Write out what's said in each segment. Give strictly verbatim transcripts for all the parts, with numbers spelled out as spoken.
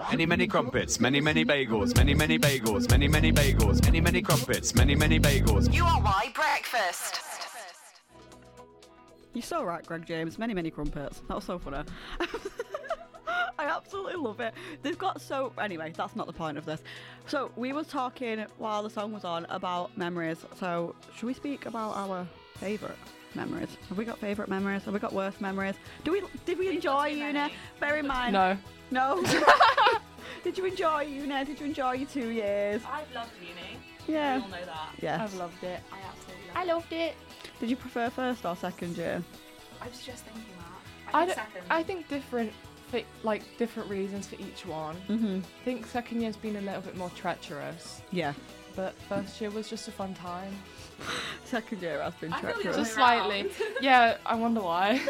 Many, many crumpets, many, many bagels, many, many bagels, many, many bagels, many, many crumpets, many, many bagels. U R Y breakfast. You're so right, Greg James. Many, many crumpets. That was so funny. I absolutely love it. They've got so... Anyway, that's not the point of this. So, we were talking while the song was on about memories. So, should we speak about our favourite memories? Have we got favourite memories? Have we got worst memories? Do we? Did we enjoy uni? many. Bear in mind... No. No? Did you enjoy uni? Did you enjoy your two years? I've loved uni. Yeah. We all know that. Yes. I've loved it. I absolutely love I it. loved it. Did you prefer first or second year? I was just thinking that. I I, think don't- second. I think different, fi- like different reasons for each one. Mm-hmm. I think second year's been a little bit more treacherous, Yeah. but first year was just a fun time. Second year has been I feel the treacherous. other Just way around. slightly. Yeah, I wonder why.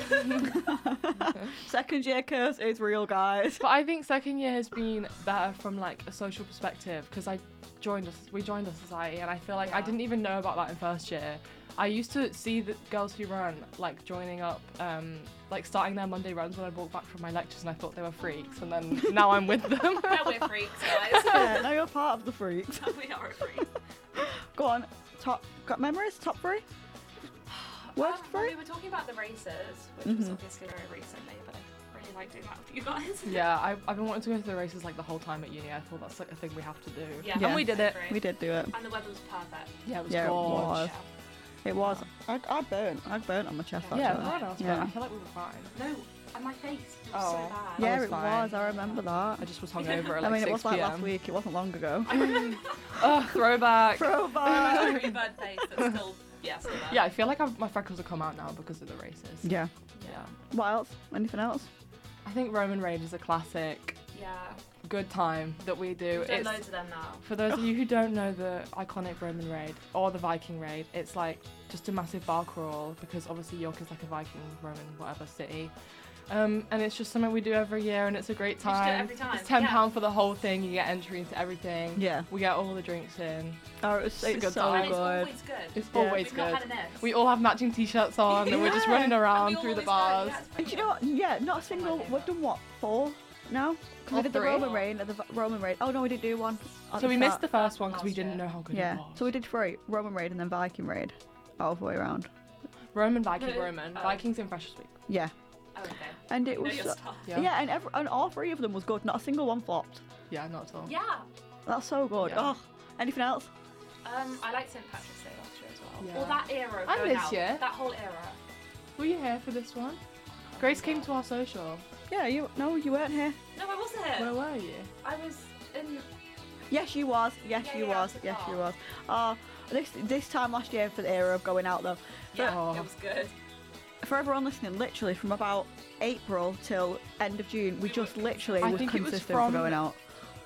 Second year curse is real, guys. But I think second year has been better from like a social perspective because I joined us. We joined a society, and I feel like I Yeah. didn't even know about that in first year. I used to see the girls who run like joining up, um, like starting their Monday runs when I walked back from my lectures, and I thought they were freaks. And then now I'm with them. Now we're freaks, guys. Yeah, now you're part of the freaks. we are a freak. Go on, top, got memories? Top three? Worst Um, well, three? we were talking about the races, which was Mhm. obviously very recently, but I really like doing that with you guys. Yeah, I, I've been wanting to go to the races like the whole time at uni. I thought that's like a thing we have to do. Yeah, Yeah. And we did it. Great. We did do it. And the weather was perfect. Yeah, it was Yeah, it gorgeous. was. It was. I, I burnt. I burnt on my chest, actually. Yeah, everyone else, Yeah. but I feel like we were fine. No, and my face was Oh. so bad. Yeah, was it fine. was. I remember that. I just was hungover at I like mean, it six was like last p.m. week. It wasn't long ago. Oh, throwback. Throwback. Very bad face that's still, yeah, still there. Yeah, I feel like I've, my freckles have come out now because of the races. Yeah. Yeah. What else? Anything else? I think Roman Raid is a classic, Yeah. good time that we do. We've done It's, loads of them now. for those of you who don't know the iconic Roman Raid or the Viking Raid, it's like just a massive bar crawl because obviously York is like a Viking, Roman, whatever city. Um, and it's just something we do every year and it's a great just do it time. every time, It's ten pounds yeah. for the whole thing, you get entry into everything. Yeah. We get all the drinks in. Oh, it was, It's a it's good so time. And it's good. always good. It's Yeah. always We've good. not had an miss. We all have matching t-shirts on and we're just Yeah. running And around we all through the always go, bars. yeah, it's And pretty do you know what? Yeah, not a single. favourite. We've done what? Four now? 'Cause we Or did the three. Roman Raid and the v- Roman Raid. Oh no, we didn't do one. at So the we missed start. the first one because we Last didn't year. know how good Yeah. it was. So we did three: Roman Raid and then Viking Raid, all the way around. Roman, Viking, No, Roman. oh. Vikings in Freshers Week. Yeah. Oh, okay. And it You know was. your so- stuff. Yeah. yeah, and every, and all three of them was good. Not a single one flopped. Yeah, not at all. Yeah. That's so good. Yeah. Oh, anything else? Um, I liked Saint Patrick's Day last year as well. Yeah. Or that era. And going this out, year. That whole era. Were you here for this one? Grace came to our social. Yeah, you. No, you weren't here. No, I wasn't here. Where were you? I was in. Yes, you was. Yes, Yeah, you yeah, was. I Yes, you forgot. was. Oh, this this time last year for the era of going out though. Yeah, Oh. it was good. For everyone listening, literally from about April till end of June, we We just were literally I was think it was consistent from- for going out.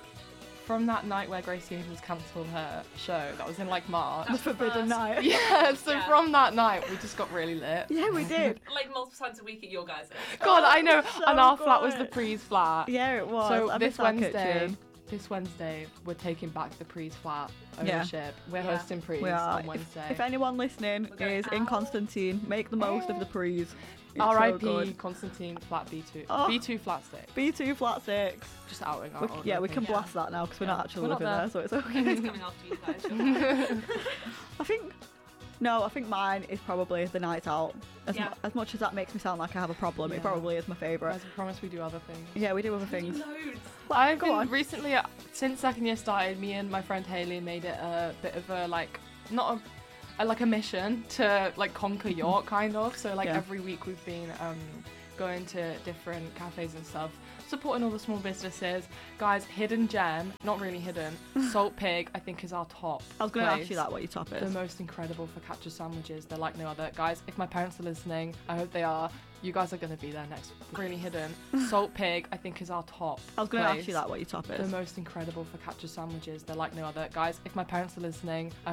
From that night where Grace Stevens cancelled her show, that was in like March. The That's the forbidden first. night. Yeah, so Yeah. from that night we just got really lit. Yeah, we did. Like multiple times a week at your guys'. God, I know. so and our flat was the good. Prees flat. Yeah, it was. So I this miss that Wednesday, kitchen. this Wednesday, we're taking back the Prees flat Yeah. ownership. We're Yeah. hosting Prees We are. on If, Wednesday. if anyone listening We're going is in out. Constantine, make the most of the prees. It's R I so P good. Constantine flat B two. Oh. B two flat six. B two flat six. Just outing our We, old yeah, we can location. blast that now because we're Yeah. not actually We're not living there, there. so it's It's okay. coming after you guys. I think. No, I think mine is probably the night out. As, Yeah. mu- as much as that makes me sound like I have a problem, Yeah. it probably is my favourite. As we promise, we do other things. Yeah, we do other things. Loads. I've Go been on. recently, uh, since second year started, me and my friend Hayley made it a bit of a like, not a, a like a mission to like conquer York kind of. So like Yeah. every week we've been um, going to different cafes and stuff, supporting all the small businesses. Guys, Hidden Gem, not really hidden. Salt Pig, I think is our top. I was going to ask place. you that, what your top The is. most incredible focaccia sandwiches. They're like no other. Guys, if my parents are listening, I hope they are. You guys are going to be there next. Really hidden. Salt Pig, I think is our top. I was going to ask place. you that, what your top The is. most incredible focaccia sandwiches. They're like no other. Guys, if my parents are listening, I